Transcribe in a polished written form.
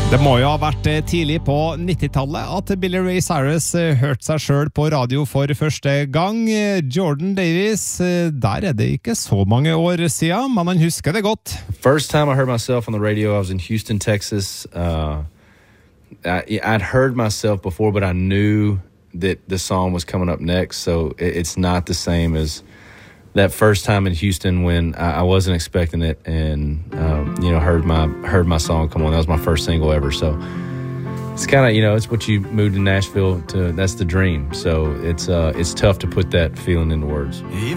Det må jo ha vært tidlig på 90-tallet at Billy Ray Cyrus hørte seg selv på radio for første gang. Jordan Davis, der det ikke så mange år siden, men han husker det godt. First time I heard myself on the radio, I was in Houston, Texas. I'd heard myself before, but I knew that the song was coming up next, so it's not the same as that first time in Houston when I wasn't expecting it and heard my song come on. That was my first single ever, so it's kind of, it's what you moved to Nashville to. That's the dream, so it's tough to put that feeling into words.